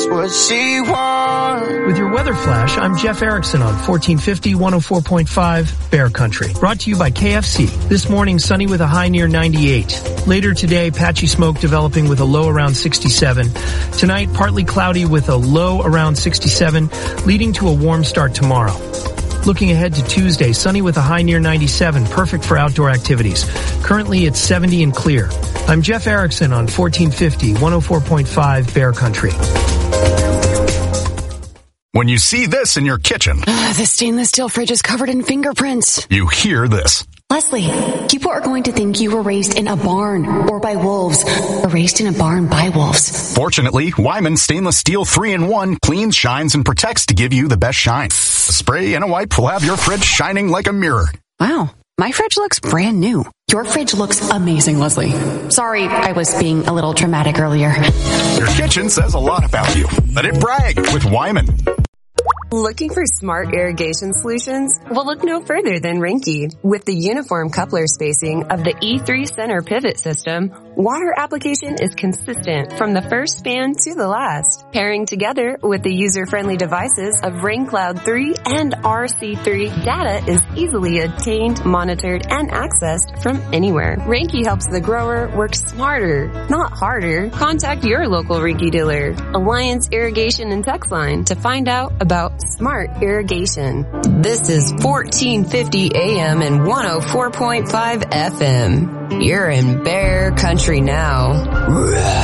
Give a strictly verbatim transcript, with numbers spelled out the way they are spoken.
what she wants. With your weather flash, I'm Jeff Erickson on fourteen fifty, one oh four point five Bear Country. Brought to you by K F C. This morning, sunny with a high near ninety-eight. Later today, patchy smoke developing with a low around sixty-seven. Tonight, partly cloudy with a low around sixty-seven, leading to a warm start tomorrow. Looking ahead to Tuesday, sunny with a high near ninety-seven, perfect for outdoor activities. Currently, it's seventy and clear. I'm Jeff Erickson on fourteen fifty, one oh four point five Bear Country. When you see this in your kitchen, uh, the stainless steel fridge is covered in fingerprints. You hear this. Leslie, people are going to think you were raised in a barn or by wolves, or raised in a barn by wolves. Fortunately, Wyman Stainless Steel three in one cleans, shines, and protects to give you the best shine. A spray and a wipe will have your fridge shining like a mirror. Wow, my fridge looks brand new. Your fridge looks amazing, Leslie. Sorry, I was being a little dramatic earlier. Your kitchen says a lot about you. Let it brag with Wyman. Looking for smart irrigation solutions? Well, look no further than Rinky. With the uniform coupler spacing of the E three center pivot system, water application is consistent from the first span to the last. Pairing together with the user-friendly devices of RainCloud three and R C three, data is easily obtained, monitored, and accessed from anywhere. Rinky helps the grower work smarter, not harder. Contact your local Rinky dealer, Alliance Irrigation and Text Line, to find out about smart irrigation. This is fourteen fifty A M and one oh four point five F M. You're in Bear Country now.